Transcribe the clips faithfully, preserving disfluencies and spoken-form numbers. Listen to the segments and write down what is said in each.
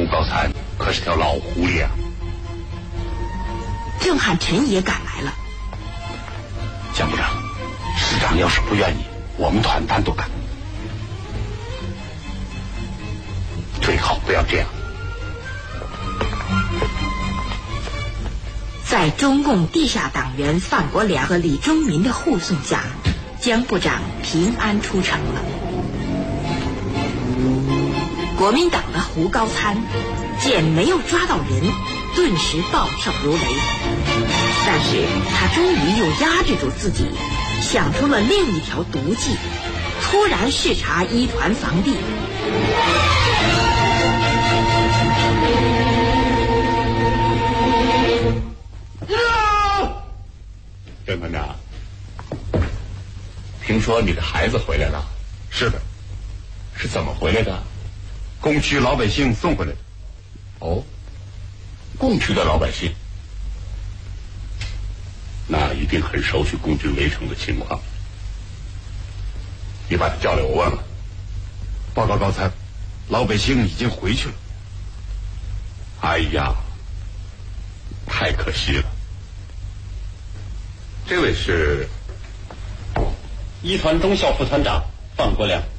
高参可是条老狐狸啊！ 郑汉臣也赶来了。 江部长，师长要是不愿意，我们团单独干。最好不要这样。 在中共地下党员范国良和李忠民的护送下，江部长平安出城了。国民党的胡高参见没有抓到人，顿时暴跳如雷。但是他终于又压制住自己，想出了另一条毒计，突然视察一团房地。 郑团长，听说你的孩子回来了？ 是的。 是怎么回来的？ 共区老百姓送回来的。 哦，共区的老百姓，那一定很熟悉共军围城的情况。你把他叫来，我问问。 报告高参，老百姓已经回去了。 哎呀，太可惜了。这位是一团中校副团长范国良。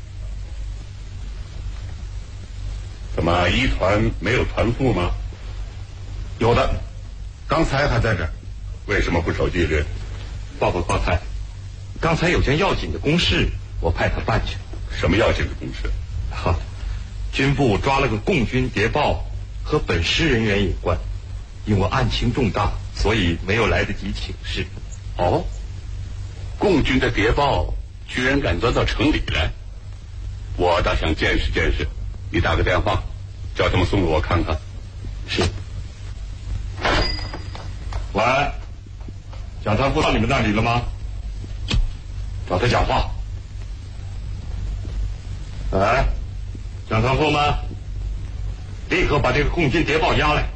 怎么一团没有团副吗？ 有的，刚才还在这儿。 为什么不守纪律？ 报告高参，刚才有件要紧的公事，我派他办去。 什么要紧的公事？ 哈，军部抓了个共军谍报，和本师人员有关。因为案情重大，所以没有来得及请示。 哦，共军的谍报居然敢钻到城里来，我倒想见识见识。你打个电话，叫他们送给我看看。 是。 喂，蒋团副到你们那里了吗？找他讲话。哎，蒋团副吗？立刻把这个共军谍报押来。